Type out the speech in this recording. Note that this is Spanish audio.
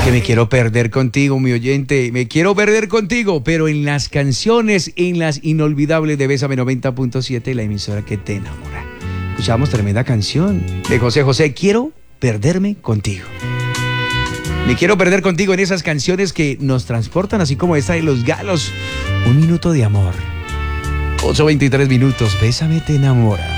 Que me quiero perder contigo, mi oyente. Me quiero perder contigo, pero en las canciones, en las inolvidables de Bésame 90.7, la emisora que te enamora. Escuchamos tremenda canción de José José. Quiero perderme contigo. Me quiero perder contigo en esas canciones que nos transportan, así como esta de Los Galos. Un minuto de amor. 8:23 minutos. Bésame, te enamora.